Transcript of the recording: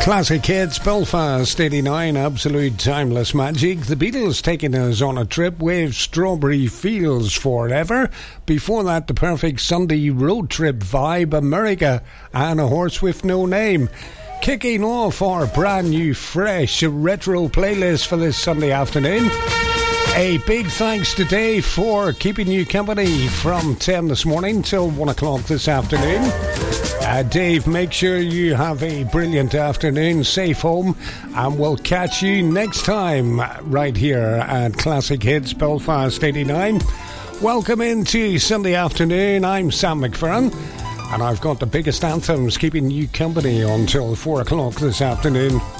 Classic hits, Belfast 89, absolute timeless magic. The Beatles taking us on a trip with Strawberry Fields Forever. Before that, the perfect Sunday road trip vibe, America, and A Horse with No Name. Kicking off our brand new, fresh, retro playlist for this Sunday afternoon. A big thanks to Dave for keeping you company from 10 this morning till 1 o'clock this afternoon. Dave, make sure you have a brilliant afternoon, safe home, and we'll catch you next time right here at Classic Hits Belfast 89. Welcome into Sunday afternoon. I'm Sam McFerrin, and I've got the biggest anthems keeping you company until 4 o'clock this afternoon.